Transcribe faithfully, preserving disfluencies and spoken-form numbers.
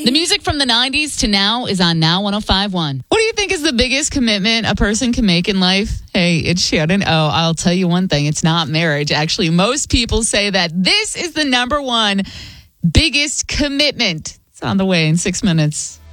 The music from the nineties to now is on Now one oh five point one. What do you think is the biggest commitment a person can make in life? Hey, it's Shannon. Oh, I'll tell you one thing. It's not marriage. Actually, most people say that this is the number one biggest commitment. It's on the way in six minutes.